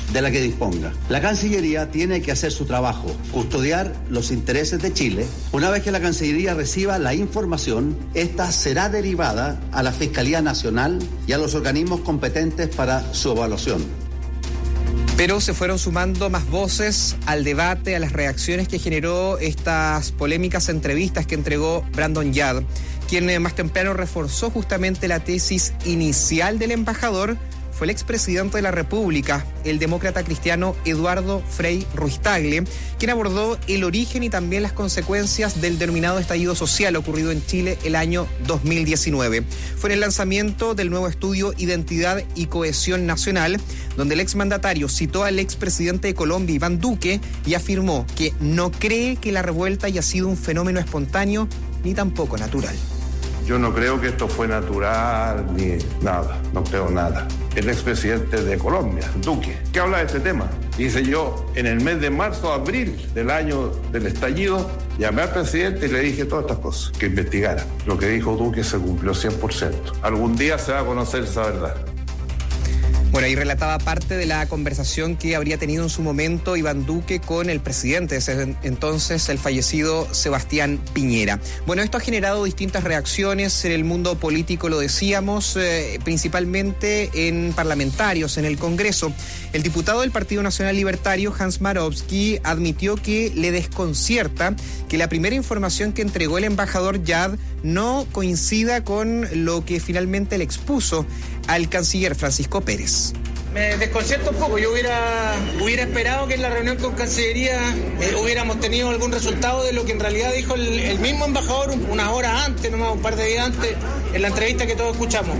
de la que disponga. La Cancillería tiene que hacer su trabajo, custodiar los intereses de Chile. Una vez que la Cancillería reciba la información, esta será derivada a la Fiscalía Nacional y a los organismos competentes para su evaluación. Pero se fueron sumando más voces al debate, a las reacciones que generó estas polémicas entrevistas que entregó Brandon Yad, quien más temprano reforzó justamente la tesis inicial del embajador. Fue el expresidente de la República, el demócrata cristiano Eduardo Frei Ruiz-Tagle, quien abordó el origen y también las consecuencias del denominado estallido social ocurrido en Chile el año 2019. Fue en el lanzamiento del nuevo estudio Identidad y Cohesión Nacional, donde el exmandatario citó al expresidente de Colombia, Iván Duque, y afirmó que no cree que la revuelta haya sido un fenómeno espontáneo ni tampoco natural. Yo no creo que esto fue natural ni nada, no creo nada. El expresidente de Colombia, Duque, ¿qué habla de este tema? Dice: yo en el mes de marzo, abril del año del estallido, llamé al presidente y le dije todas estas cosas, que investigara. Lo que dijo Duque se cumplió 100%. Algún día se va a conocer esa verdad. Bueno, ahí relataba parte de la conversación que habría tenido en su momento Iván Duque con el presidente de ese entonces, el fallecido Sebastián Piñera. Bueno, esto ha generado distintas reacciones en el mundo político, lo decíamos, principalmente en parlamentarios, en el Congreso. El diputado del Partido Nacional Libertario, Hans Marowski, admitió que le desconcierta que la primera información que entregó el embajador Yad no coincida con lo que finalmente le expuso al canciller Francisco Pérez. Me desconcierta un poco. Yo hubiera esperado que en la reunión con Cancillería hubiéramos tenido algún resultado de lo que en realidad dijo el mismo embajador unas horas antes, nomás un par de días antes, en la entrevista que todos escuchamos.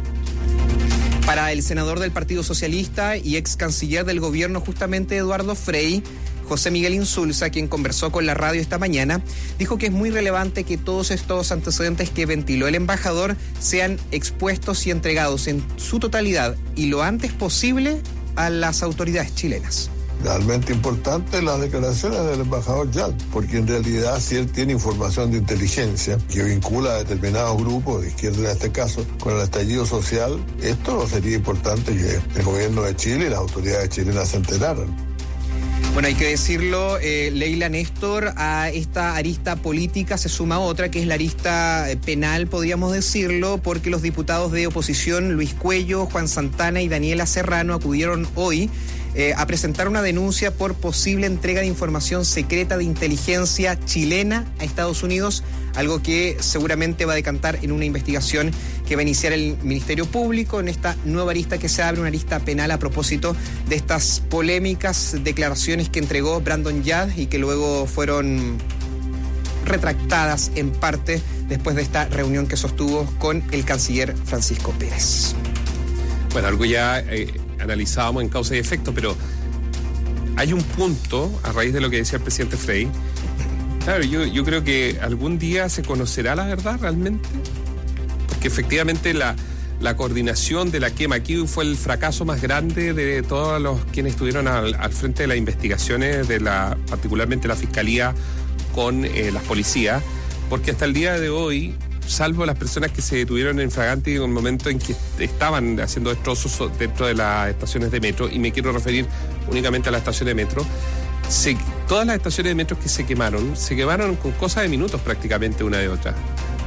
Para el senador del Partido Socialista y ex canciller del gobierno, justamente Eduardo Frei, José Miguel Insulza, quien conversó con la radio esta mañana, dijo que es muy relevante que todos estos antecedentes que ventiló el embajador sean expuestos y entregados en su totalidad y lo antes posible a las autoridades chilenas. Realmente importante las declaraciones del embajador Yad, porque en realidad si él tiene información de inteligencia que vincula a determinados grupos, de izquierda en este caso, con el estallido social, esto sería importante que el gobierno de Chile y las autoridades chilenas se enteraran. Bueno, hay que decirlo, Leila, Néstor, a esta arista política se suma otra, que es la arista penal, podríamos decirlo, porque los diputados de oposición, Luis Cuello, Juan Santana y Daniela Serrano, acudieron hoy a presentar una denuncia por posible entrega de información secreta de inteligencia chilena a Estados Unidos, algo que seguramente va a decantar en una investigación que va a iniciar el Ministerio Público en esta nueva arista que se abre, una arista penal a propósito de estas polémicas declaraciones que entregó Brandon Yad y que luego fueron retractadas en parte después de esta reunión que sostuvo con el canciller Francisco Pérez. Bueno, algo ya analizábamos en causa y efecto, pero hay un punto, a raíz de lo que decía el presidente Frei. Claro, yo creo que algún día se conocerá la verdad realmente, porque efectivamente la coordinación de la quema aquí fue el fracaso más grande de todos los quienes estuvieron al frente de las investigaciones, particularmente la Fiscalía con las policías, porque hasta el día de hoy, salvo las personas que se detuvieron en flagrante en el momento en que estaban haciendo destrozos dentro de las estaciones de metro, y me quiero referir únicamente a la estación de metro, todas las estaciones de metro que se quemaron con cosas de minutos prácticamente una de otra.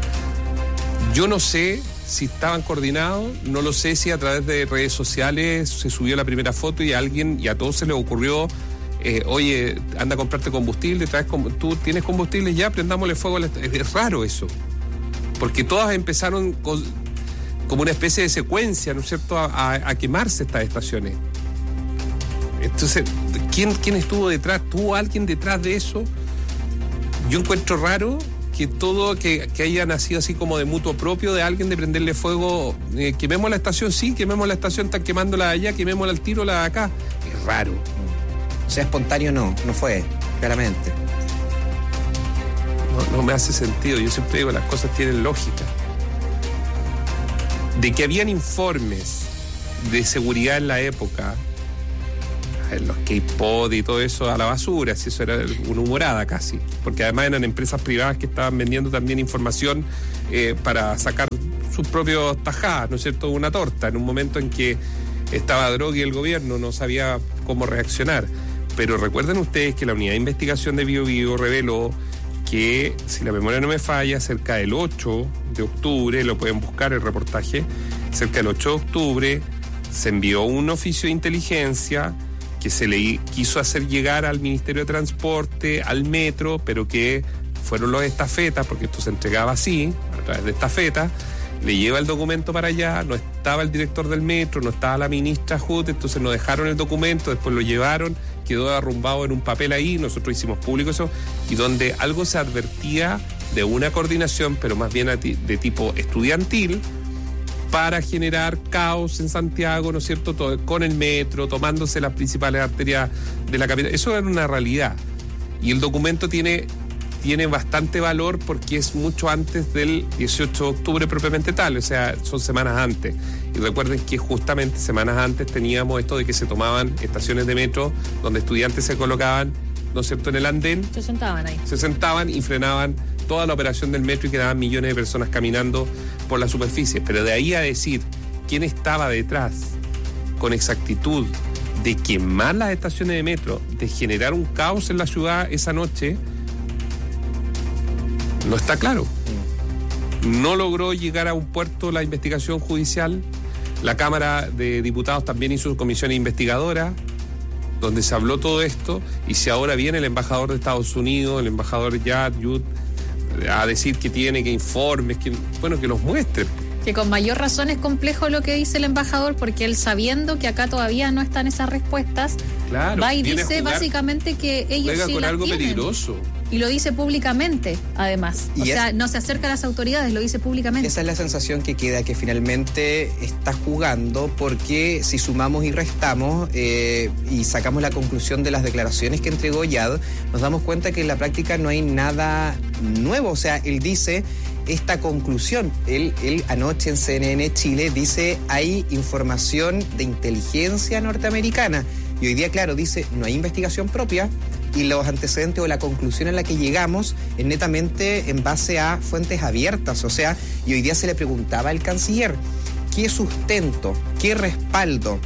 Yo no sé si estaban coordinados, no lo sé si a través de redes sociales se subió la primera foto y a todos se les ocurrió, oye, anda a comprarte combustible, tú tienes combustible, ya prendámosle fuego a es raro eso. Porque todas empezaron como una especie de secuencia, ¿no es cierto?, a quemarse estas estaciones. Entonces, ¿quién estuvo detrás? ¿Tuvo alguien detrás de eso? Yo encuentro raro que todo que haya nacido así como de mutuo propio de alguien de prenderle fuego, quememos la estación, sí, quememos la estación, están quemándola allá, quemémosla al tiro, la de acá. Es raro. O sea, espontáneo no fue, claramente. No me hace sentido. Yo siempre digo, las cosas tienen lógica. De que habían informes de seguridad en la época, los K-Pod y todo eso a la basura, si eso era una humorada casi, porque además eran empresas privadas que estaban vendiendo también información para sacar sus propios tajadas, ¿no es cierto?, una torta, en un momento en que estaba drogui el gobierno, no sabía cómo reaccionar. Pero recuerden ustedes que la unidad de investigación de Bío Bío reveló que, si la memoria no me falla, cerca del 8 de octubre, lo pueden buscar el reportaje, cerca del 8 de octubre se envió un oficio de inteligencia que se le quiso hacer llegar al Ministerio de Transporte, al Metro, pero que fueron los estafetas, porque esto se entregaba así, a través de estafetas. Le lleva el documento para allá, no estaba el director del Metro, no estaba la ministra Hood, entonces nos dejaron el documento, después lo llevaron, quedó arrumbado en un papel ahí, nosotros hicimos público eso, y donde algo se advertía de una coordinación, pero más bien de tipo estudiantil, para generar caos en Santiago, ¿no es cierto?, con el Metro, tomándose las principales arterias de la capital. Eso era una realidad. Y el documento tiene bastante valor porque es mucho antes del 18 de octubre propiamente tal, o sea, son semanas antes. Y recuerden que justamente semanas antes teníamos esto de que se tomaban estaciones de metro donde estudiantes se colocaban, ¿no es cierto?, en el andén. Se sentaban ahí. Se sentaban y frenaban toda la operación del metro y quedaban millones de personas caminando por la superficie. Pero de ahí a decir quién estaba detrás con exactitud de quemar las estaciones de metro, de generar un caos en la ciudad esa noche, no está claro. No logró llegar a un puerto la investigación judicial. La Cámara de Diputados también hizo su comisión investigadora, donde se habló todo esto, y si ahora viene el embajador de Estados Unidos, el embajador Yud, a decir que tiene, que informes, que los muestre. Que con mayor razón es complejo lo que dice el embajador, porque él, sabiendo que acá todavía no están esas respuestas, claro, va y dice básicamente que ellos sí con las algo tienen. Peligroso. Y lo dice públicamente, además. O sea, no se acerca a las autoridades, lo dice públicamente. Esa es la sensación que queda, que finalmente está jugando, porque si sumamos y restamos y sacamos la conclusión de las declaraciones que entregó Yad, nos damos cuenta que en la práctica no hay nada nuevo. O sea, él dice esta conclusión. Él anoche en CNN Chile dice hay información de inteligencia norteamericana. Y hoy día, claro, dice no hay investigación propia, y los antecedentes o la conclusión a la que llegamos es netamente en base a fuentes abiertas. O sea, y hoy día se le preguntaba al canciller qué sustento, qué respaldo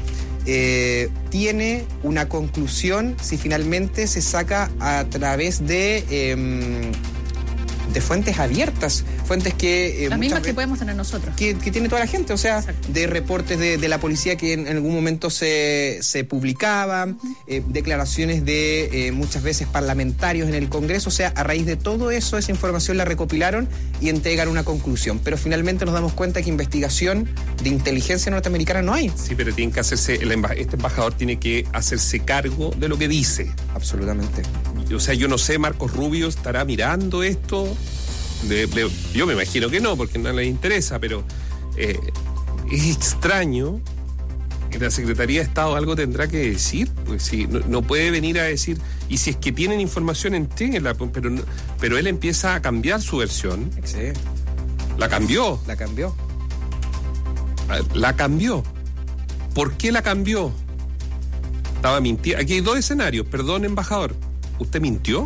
tiene una conclusión si finalmente se saca a través de fuentes abiertas, fuentes que... las mismas que podemos tener nosotros. Que tiene toda la gente, o sea, exacto, de reportes de la policía que en algún momento se publicaban, declaraciones de muchas veces parlamentarios en el Congreso. O sea, a raíz de todo eso, esa información la recopilaron y entregan una conclusión. Pero finalmente nos damos cuenta que investigación de inteligencia norteamericana no hay. Sí, pero tiene que hacerse, este embajador tiene que hacerse cargo de lo que dice. Absolutamente. O sea, yo no sé, Marcos Rubio estará mirando esto. Yo me imagino que no, porque no le interesa, pero es extraño que la Secretaría de Estado algo tendrá que decir, pues si no puede venir a decir, y si es que tienen información, entréguenla, pero él empieza a cambiar su versión. Sí. La cambió. ¿Por qué la cambió? Estaba mintiendo. Aquí hay dos escenarios. Perdón, embajador, ¿usted mintió?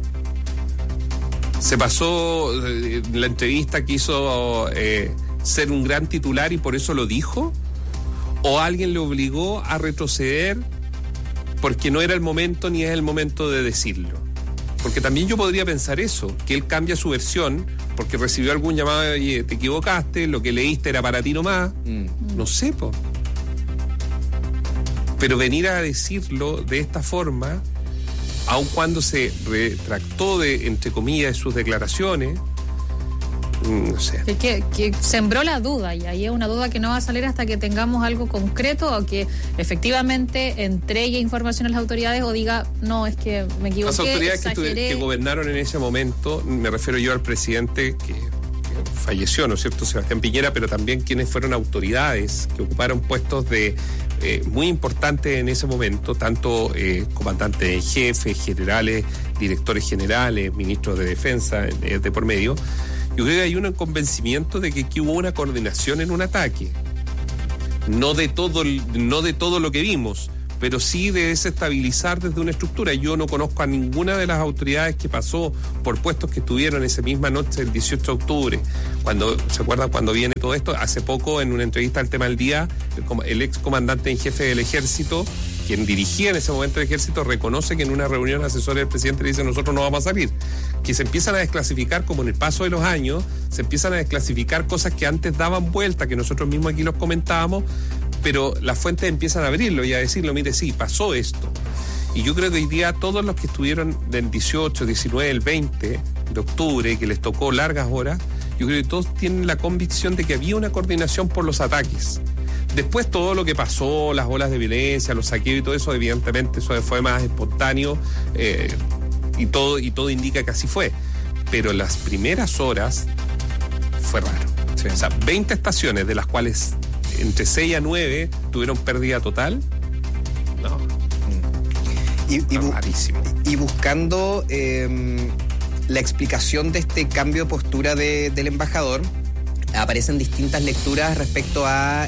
Se pasó la entrevista, quiso ser un gran titular y por eso lo dijo, o alguien le obligó a retroceder porque no era el momento ni es el momento de decirlo. Porque también yo podría pensar eso, que él cambia su versión porque recibió algún llamado y te equivocaste, lo que leíste era para ti nomás. No sé, po. Pero venir a decirlo de esta forma, aun cuando se retractó de, entre comillas, de sus declaraciones, no sé. Que sembró la duda, y ahí es una duda que no va a salir hasta que tengamos algo concreto, o que efectivamente entregue información a las autoridades o diga, no, es que me equivoqué, las autoridades exageré. que gobernaron en ese momento, me refiero yo al presidente que falleció, ¿no es cierto?, Sebastián Piñera, pero también quienes fueron autoridades que ocuparon puestos de muy importantes en ese momento, tanto comandantes en jefe, generales, directores generales, ministros de defensa de por medio. Yo creo que hay un convencimiento de que aquí hubo una coordinación en un ataque. No de todo lo que vimos, pero sí de desestabilizar desde una estructura. Yo no conozco a ninguna de las autoridades que pasó por puestos que estuvieron esa misma noche del 18 de octubre. ¿Se acuerdan cuando viene todo esto? Hace poco, en una entrevista al Tema del Día, el ex comandante en jefe del ejército, quien dirigía en ese momento el ejército, reconoce que en una reunión asesora del presidente le dice: nosotros no vamos a salir. Que se empiezan a desclasificar, como en el paso de los años, se empiezan a desclasificar cosas que antes daban vuelta, que nosotros mismos aquí los comentábamos, pero las fuentes empiezan a abrirlo y a decirlo: mire, sí, pasó esto. Y yo creo que hoy día todos los que estuvieron del 18, 19, el 20 de octubre, que les tocó largas horas, yo creo que todos tienen la convicción de que había una coordinación por los ataques. Después todo lo que pasó, las olas de violencia, los saqueos y todo eso, evidentemente eso fue más espontáneo, y todo indica que así fue. Pero las primeras horas fue raro. Sí. O sea, 20 estaciones, de las cuales entre 6 a 9 tuvieron pérdida total. No. Rarísimo. Y buscando la explicación de este cambio de postura del embajador, aparecen distintas lecturas respecto a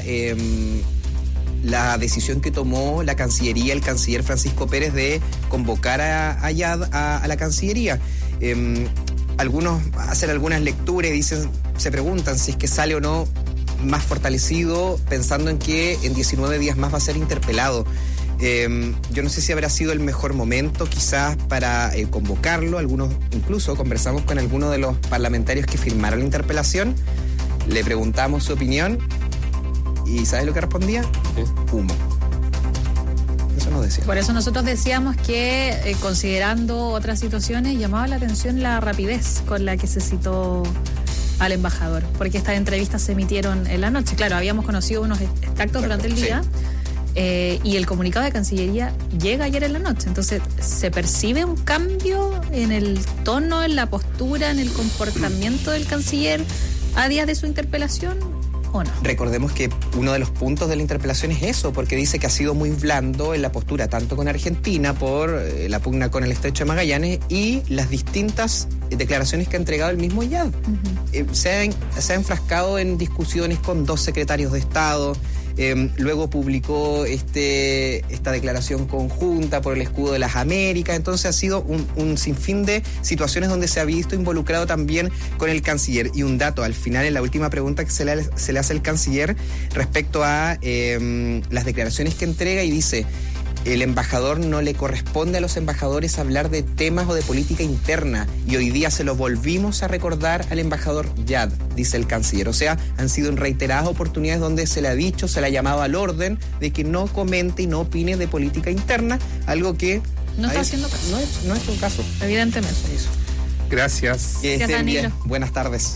la decisión que tomó la Cancillería, el canciller Francisco Pérez, de convocar a Yad a la Cancillería. Algunos hacen algunas lecturas y se preguntan si es que sale o no más fortalecido, pensando en que en 19 días más va a ser interpelado. Yo no sé si habrá sido el mejor momento quizás para convocarlo. Incluso conversamos con algunos de los parlamentarios que firmaron la interpelación, le preguntamos su opinión y ¿sabes lo que respondía? ¿Sí? Humo. Eso nos decía. Por eso nosotros decíamos que considerando otras situaciones llamaba la atención la rapidez con la que se citó al embajador, porque estas entrevistas se emitieron en la noche. Claro, habíamos conocido unos extractos durante el día. Sí. Y el comunicado de Cancillería llega ayer en la noche. Entonces, ¿se percibe un cambio en el tono, en la postura, en el comportamiento del canciller a días de su interpelación o no? Recordemos que uno de los puntos de la interpelación es eso, porque dice que ha sido muy blando en la postura tanto con Argentina por la pugna con el Estrecho de Magallanes y las distintas declaraciones que ha entregado el mismo Yad. Uh-huh. Se ha enfrascado en discusiones con 2 secretarios de Estado. Luego publicó esta declaración conjunta por el escudo de las Américas. Entonces ha sido un sinfín de situaciones donde se ha visto involucrado también con el canciller. Y un dato al final, en la última pregunta que se le hace al canciller respecto a las declaraciones que entrega, y dice: el embajador, no le corresponde a los embajadores hablar de temas o de política interna, y hoy día se lo volvimos a recordar al embajador Yad, dice el canciller. O sea, han sido en reiteradas oportunidades donde se le ha dicho, se le ha llamado al orden de que no comente y no opine de política interna, algo que no está haciendo caso. No es un caso. Evidentemente. Eso. Gracias. Gracias, bien. Buenas tardes.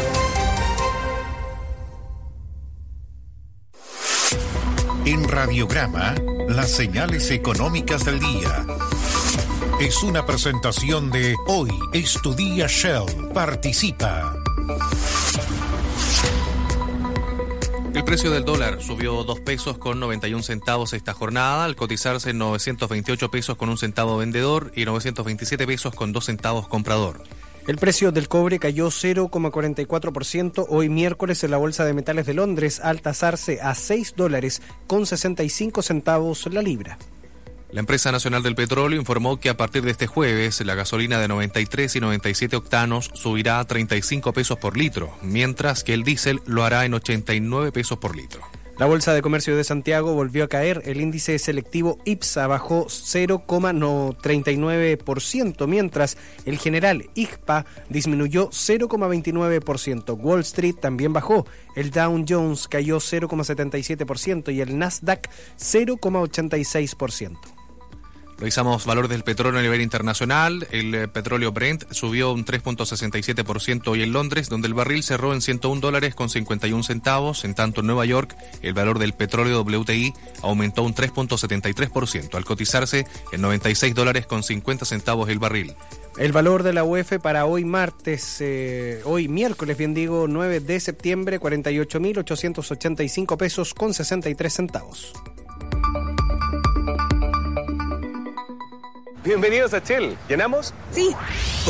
En Radiograma, las señales económicas del día. Es una presentación de Hoy es tu día Shell. Participa. El precio del dólar subió 2 pesos con 91 centavos esta jornada, al cotizarse en 928 pesos con 1 centavo vendedor y 927 pesos con 2 centavos comprador. El precio del cobre cayó 0,44% hoy miércoles en la Bolsa de Metales de Londres, al tasarse a $6 con 65 centavos la libra. La Empresa Nacional del Petróleo informó que a partir de este jueves la gasolina de 93 y 97 octanos subirá a 35 pesos por litro, mientras que el diésel lo hará en 89 pesos por litro. La Bolsa de Comercio de Santiago volvió a caer. El índice selectivo IPSA bajó 0,39%, mientras el general IGPA disminuyó 0,29%. Wall Street también bajó. El Dow Jones cayó 0,77% y el Nasdaq 0,86%. Revisamos valores del petróleo a nivel internacional. El petróleo Brent subió un 3,67% hoy en Londres, donde el barril cerró en $101 con 51 centavos. En tanto, en Nueva York, el valor del petróleo WTI aumentó un 3,73%, al cotizarse en $96 con 50 centavos el barril. El valor de la UF para hoy miércoles, 9 de septiembre, 48.885 pesos con 63 centavos. Bienvenidos a Shell. ¿Llenamos? Sí.